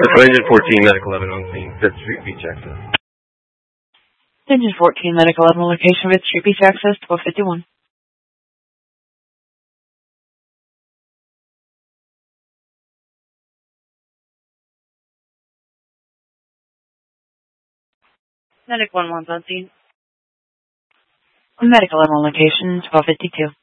Engine 14, Medical 11 on scene, 5th Street Beach access. Engine 14, Medical 11 location, 5th Street Beach access, 1251. Medical 11 on scene. Medical 11 location, 1252.